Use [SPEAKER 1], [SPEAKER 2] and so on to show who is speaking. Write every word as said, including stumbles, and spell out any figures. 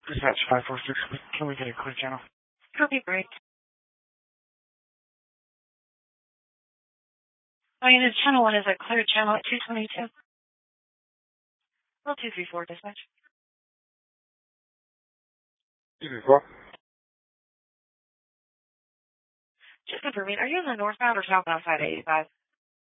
[SPEAKER 1] Dispatch five four six, can we get a clear channel?
[SPEAKER 2] Copy, break. My unit channel one is a clear channel at two twenty-two. Well, two three four, dispatch.
[SPEAKER 1] two three four.
[SPEAKER 2] Just confirming, are you on the northbound or southbound side of eighty-five?